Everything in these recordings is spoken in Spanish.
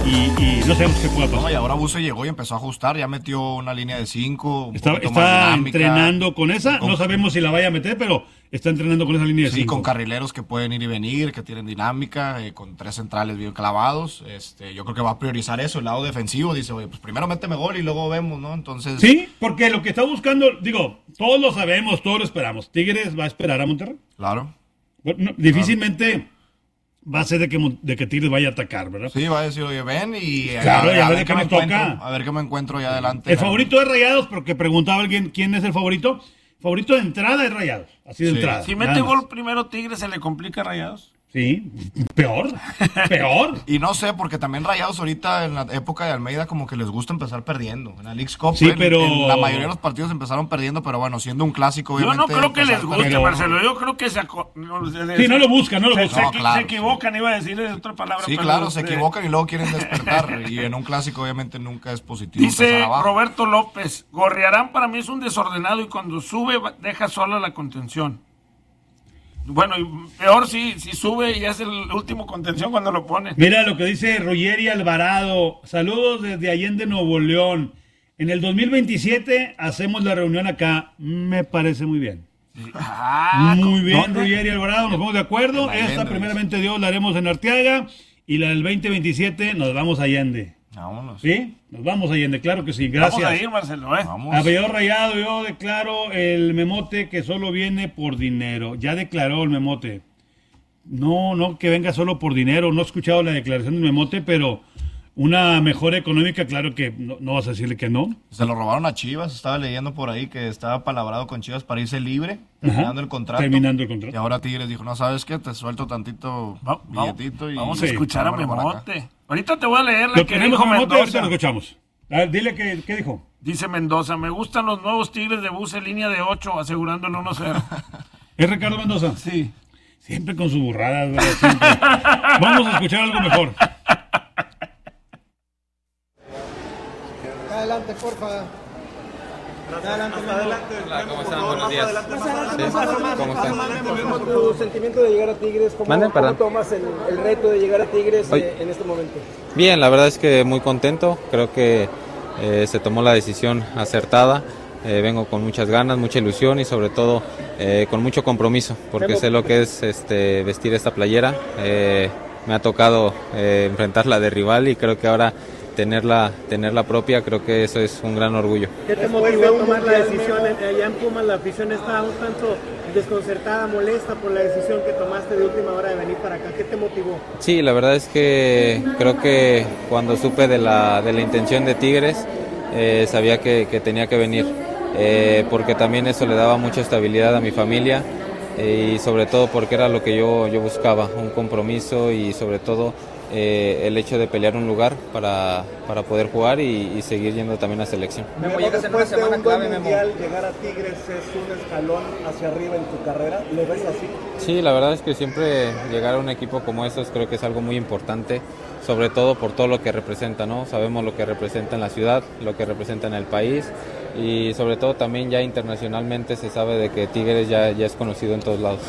y no sabemos qué pueda pasar. No, y ahora Buse llegó y empezó a ajustar, ya metió una línea de 5. Está entrenando con esa, no sabemos si la vaya a meter, pero está entrenando con esa línea de 5. Sí, con carrileros que pueden ir y venir, que tienen dinámica, con 3 centrales bien clavados. Yo creo que va a priorizar eso, el lado defensivo. Dice, oye, pues primero méteme gol y luego vemos, ¿no? Entonces... Sí, porque lo que está buscando, todos lo sabemos, todos lo esperamos. Tigres va a esperar a Monterrey. Claro. Bueno, difícilmente va a ser de que Tigres vaya a atacar, ¿verdad? Sí, va a decir, oye, ven y claro, a ver qué me toca. A ver qué me encuentro allá adelante. El favorito es Rayados, porque preguntaba alguien quién es el favorito. Favorito de entrada es Rayados, así de entrada. Si mete gol primero Tigres, ¿se le complica a Rayados? Sí, peor. Y no sé, porque también Rayados ahorita en la época de Almeida como que les gusta empar perdiendo. En la Leagues Cup, sí, pero... en la mayoría de los partidos empezaron perdiendo, pero bueno, siendo un clásico, obviamente... Yo no creo que les guste, Marcelo. Yo creo que no lo buscan. Se equivocan, iba a decir otra palabra. Sí, claro, se equivocan y luego quieren despertar. Y en un clásico obviamente nunca es positivo. Dice Roberto López, Gorriarán para mí es un desordenado y cuando sube deja sola la contención. Bueno, y peor si sube y es el último contención cuando lo pone. Mira lo que dice Ruggeri Alvarado. Saludos desde Allende, Nuevo León. En el 2027 hacemos la reunión acá. Me parece muy bien. Muy bien, Ruggeri Alvarado. Nos ponemos de acuerdo. Esta, primeramente Dios, la haremos en Arteaga. Y la del 2027 nos vamos a Allende. Vámonos. ¿Sí? Nos vamos a Allende, claro que sí. Gracias. Vamos a ir, Marcelo, Apellido Rayado, yo declaro el Memote que solo viene por dinero. Ya declaró el Memote. No que venga solo por dinero. No he escuchado la declaración del Memote, pero una mejora económica, claro que no vas a decirle que no. Se lo robaron a Chivas. Estaba leyendo por ahí que estaba palabrado con Chivas para irse libre, terminando el contrato. Y ahora Tigres dijo, no, ¿sabes qué? Te suelto tantito billetito. Vamos a escuchar a Memote. Ahorita te voy a leer la que dijo Mendoza. Ahorita lo escuchamos. A ver, dile qué dijo. Dice Mendoza, me gustan los nuevos Tigres de Buse, línea de 8, asegurando el 1-0. ¿Es Ricardo Mendoza? Sí. Siempre con sus burradas, ¿verdad? Vamos a escuchar algo mejor. Adelante, porfa. Adelante. Hola, ¿cómo están? Buenos días. ¿Cómo están? ¿Tu sentimiento de llegar a Tigres? ¿Cómo tomas el reto de llegar a Tigres en este momento? Bien, la verdad es que muy contento. Creo que se tomó la decisión acertada. Vengo con muchas ganas, mucha ilusión y sobre todo con mucho compromiso, porque sé lo que es vestir esta playera. Me ha tocado enfrentarla de rival y creo que ahora tenerla propia, creo que eso es un gran orgullo. ¿Qué te motivó a tomar la decisión? Allá en Pumas la afición está un tanto desconcertada, molesta por la decisión que tomaste de última hora de venir para acá. ¿Qué te motivó? Sí, la verdad es que creo que cuando supe de la intención de Tigres, sabía que tenía que venir, porque también eso le daba mucha estabilidad a mi familia y sobre todo porque era lo que yo buscaba, un compromiso y sobre todo el hecho de pelear un lugar para poder jugar y seguir yendo también a selección. Memo, llegas en una semana clave, Memo. Llegar a Tigres es un escalón hacia arriba en tu carrera, ¿lo ves así? Sí, la verdad es que siempre llegar a un equipo como estos creo que es algo muy importante, sobre todo por todo lo que representa, ¿no? Sabemos lo que representa en la ciudad, lo que representa en el país y sobre todo también ya internacionalmente se sabe de que Tigres ya es conocido en todos lados.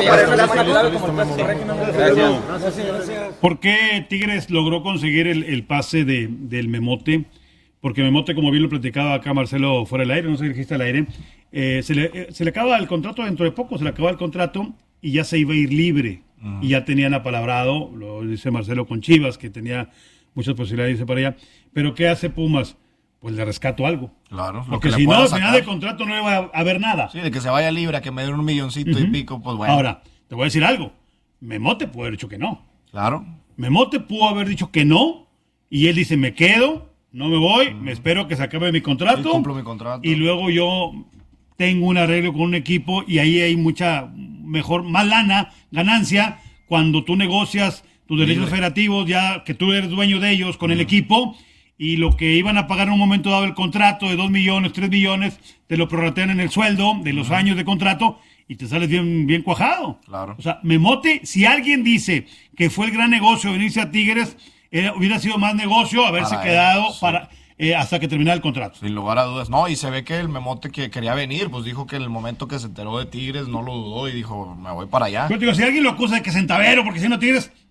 ¿Por qué Tigres logró conseguir el pase del Memote? Porque Memote, como bien lo platicaba acá Marcelo fuera del aire, no sé si dijiste al aire, se le acaba el contrato dentro de poco, se le acaba el contrato y ya se iba a ir libre. Y ya tenían apalabrado, lo dice Marcelo con Chivas, que tenía muchas posibilidades de irse para allá. Pero ¿qué hace Pumas? Pues le rescato algo. Claro. Porque si no, al final de contrato no iba a haber nada. Sí, de que se vaya libre, a que me den un milloncito y pico, pues bueno. Ahora, te voy a decir algo. Memote pudo haber dicho que no. Claro. Memote pudo haber dicho que no. Y él dice, me quedo, no me voy, me espero que se acabe mi contrato. Sí, cumplo mi contrato. Y luego yo tengo un arreglo con un equipo y ahí hay más lana, ganancia, cuando tú negocias tus derechos federativos, ya que tú eres dueño de ellos con el equipo, y lo que iban a pagar en un momento dado el contrato de 2 millones, 3 millones, te lo prorratean en el sueldo de los años de contrato y te sales bien cuajado. Claro. O sea, Memote, si alguien dice que fue el gran negocio venirse a Tigres, hubiera sido más negocio haberse quedado hasta que terminara el contrato. Sin lugar a dudas. No, y se ve que el Memote que quería venir, pues dijo que en el momento que se enteró de Tigres no lo dudó y dijo, me voy para allá. Yo te digo, si alguien lo acusa de que centavero, porque si no Tigres,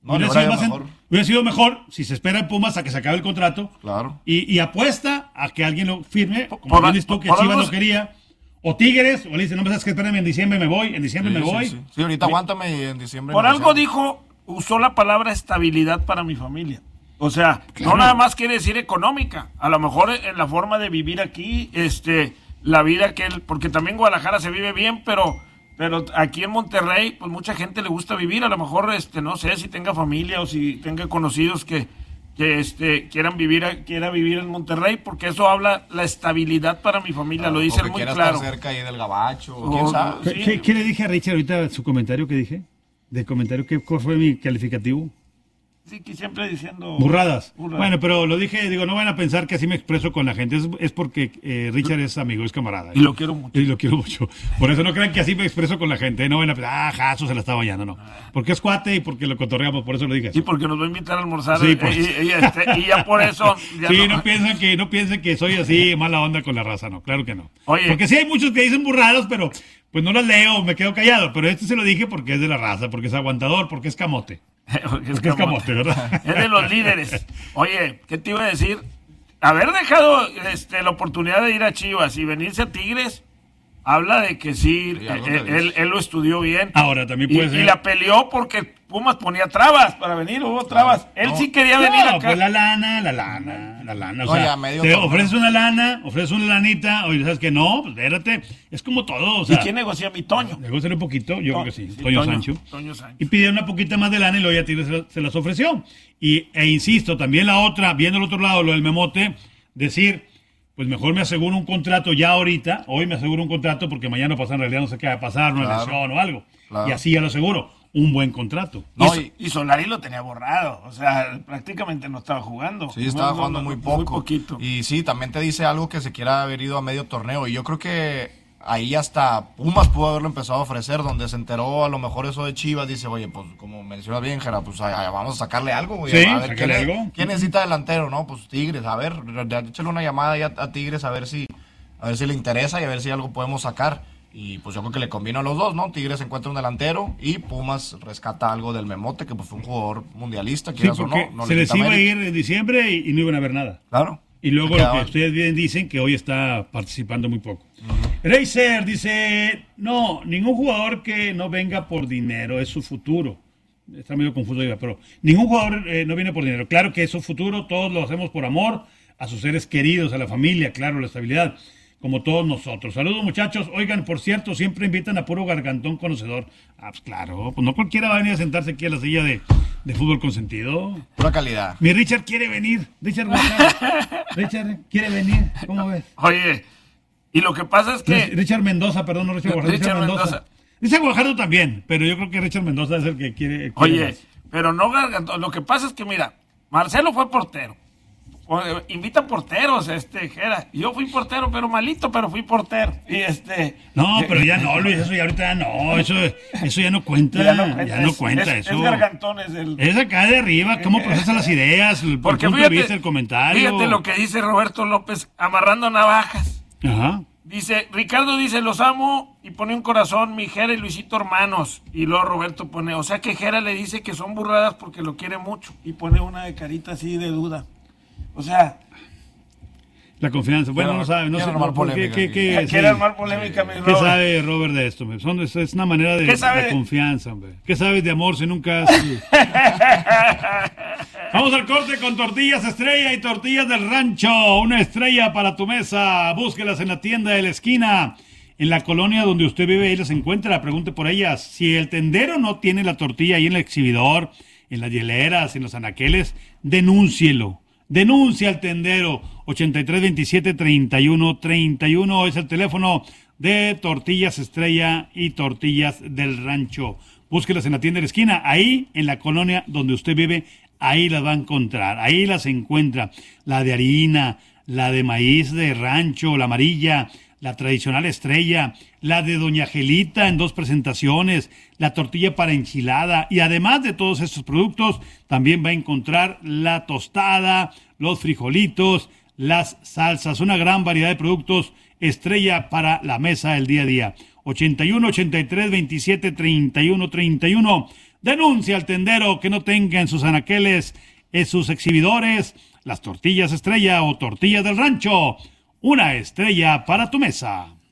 No, hubiera sido mejor si se espera en Pumas a que se acabe el contrato. Claro. Y apuesta a que alguien lo firme, como bien dices tú, que Chivas lo quería. O Tigres, o le dice, no me sabes que espérame, en diciembre me voy, Sí, ahorita aguántame y en diciembre. Por algo usó la palabra estabilidad para mi familia. O sea, claro. No nada más quiere decir económica. A lo mejor en la forma de vivir aquí, la vida porque también Guadalajara se vive bien, pero aquí en Monterrey, pues mucha gente le gusta vivir. A lo mejor, no sé si tenga familia o si tenga conocidos que quiera vivir en Monterrey, porque eso habla la estabilidad para mi familia, lo dice muy claro. Estar cerca ahí del Gabacho, quién sabe. Sí. ¿Qué le dije a Richard ahorita su comentario que dije? ¿Del comentario cuál fue mi calificativo? Sí, que siempre diciendo... Burradas. Bueno, pero lo dije, no van a pensar que así me expreso con la gente. Es porque Richard es amigo, es camarada. Y lo quiero mucho. Y lo quiero mucho. Por eso no crean que así me expreso con la gente. No van a pensar, Jaso se la está bañando, no. Porque es cuate y porque lo cotorreamos, por eso lo dije así. Y porque nos va a invitar a almorzar. Sí, y ya por eso... Ya sí, no piensen que soy así mala onda con la raza, no. Claro que no. Oye. Porque sí hay muchos que dicen burradas, pero pues no las leo, me quedo callado. Pero se lo dije porque es de la raza, porque es aguantador, porque es camote. Porque es camote, ¿verdad? Es de los líderes. Oye, ¿qué te iba a decir? Haber dejado la oportunidad de ir a Chivas y venirse a Tigres habla de que sí, él lo estudió bien. Ahora también puede ser. Y la peleó porque Pumas ponía trabas para venir, hubo trabas. Él sí quería venir acá. Pues la lana. O sea, te ofreces una lana, ofreces una lanita, oye, ¿sabes qué? No, pues espérate. Es como todo, o sea. ¿Y quién negocia? Mi Toño. Negocia un poquito, yo creo que sí. Toño Sancho. Y Y pidieron una poquita más de lana y luego ya Tigres se las ofreció. E insisto, también la otra, viendo el otro lado, lo del memote, decir, pues mejor me aseguro un contrato ya ahorita, hoy me aseguro un contrato porque mañana pasar en realidad no sé qué va a pasar, una lesión o algo. Claro. Y así ya lo aseguro, un buen contrato. No, y Solari lo tenía borrado, o sea, prácticamente no estaba jugando. Sí, estaba jugando muy poco. Muy poquito. Y sí, también te dice algo que se quiera haber ido a medio torneo, y yo creo que ahí hasta Pumas pudo haberlo empezado a ofrecer, donde se enteró a lo mejor eso de Chivas, dice, oye, pues como mencionas bien, Jera, pues vamos a sacarle algo, güey. Sí, a ver ¿quién necesita delantero, ¿no? Pues Tigres, a ver, échale una llamada ya a Tigres a ver si le interesa y a ver si algo podemos sacar. Y pues yo creo que le conviene a los dos, ¿no? Tigres encuentra un delantero y Pumas rescata algo del Memote, que pues fue un jugador mundialista, quieras o no se les iba a ir en diciembre y no iban a ver nada. Claro. Y luego lo que ustedes bien dicen, que hoy está participando muy poco. Racer dice, no, ningún jugador que no venga por dinero, es su futuro. Está medio confuso, pero ningún jugador no viene por dinero. Claro que es su futuro, todos lo hacemos por amor, a sus seres queridos, a la familia, claro, la estabilidad, como todos nosotros. Saludos, muchachos. Oigan, por cierto, siempre invitan a puro gargantón conocedor. Ah, pues claro, pues no cualquiera va a venir a sentarse aquí a la silla de fútbol consentido. Pura calidad. Mi Richard quiere venir. Richard quiere venir. ¿Cómo ves? Oye, y lo que pasa es que... Richard Mendoza, perdón, no Richard Guajardo. Richard Mendoza. Richard Guajardo también, pero yo creo que Richard Mendoza es el que quiere Oye, más. Pero no gargantón. Lo que pasa es que, mira, Marcelo fue portero. Invita porteros, Jera. Yo fui portero, pero malito, pero fui portero. Y No, pero ya no, Luis, eso ya ahorita no, eso ya no cuenta, ya no cuenta eso. Es gargantones es acá de arriba, cómo procesas las ideas, el punto de vista, el comentario. Fíjate lo que dice Roberto López, amarrando navajas. Ajá. Dice, Ricardo dice, los amo, y pone un corazón, mi Jera y Luisito hermanos. Y luego Roberto pone, o sea que Jera le dice que son burradas porque lo quiere mucho. Y pone una de carita así de duda. O sea... La confianza. Bueno, no sabe, no sé por qué. Quiere armar polémica, mi Robert. ¿Qué sabe Robert de esto? Es una manera de confianza, hombre. ¿Qué sabes de amor si nunca has... Vamos al corte con tortillas estrella y tortillas del rancho. Una estrella para tu mesa. Búsquelas en la tienda de la esquina. En la colonia donde usted vive, ahí las encuentra. Pregunte por ellas. Si el tendero no tiene la tortilla ahí en el exhibidor, en las hieleras, en los anaqueles, denúncielo. Denuncia al tendero. 8327-3131 es el teléfono de Tortillas Estrella y Tortillas del Rancho. Búsquelas en la tienda de la esquina, ahí en la colonia donde usted vive, ahí las va a encontrar, ahí las encuentra. La de harina, la de maíz de rancho, la amarilla, la tradicional estrella, la de Doña Gelita en 2 presentaciones, la tortilla para enchilada, y además de todos estos productos, también va a encontrar la tostada, los frijolitos, las salsas, una gran variedad de productos estrella para la mesa del día a día. 81 83 27 31 31. Denuncia al tendero que no tenga en sus anaqueles, en sus exhibidores, las tortillas estrella o tortillas del rancho. Una estrella para tu mesa.